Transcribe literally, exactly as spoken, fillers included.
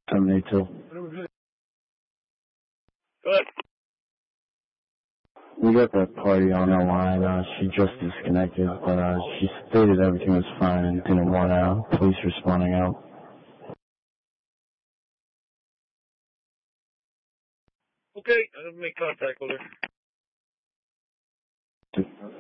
seven eight two. Go ahead. We got that party on our line. Uh, she just disconnected, but uh, she stated everything was fine and didn't want uh, police responding out. Okay, I'll make contact with her.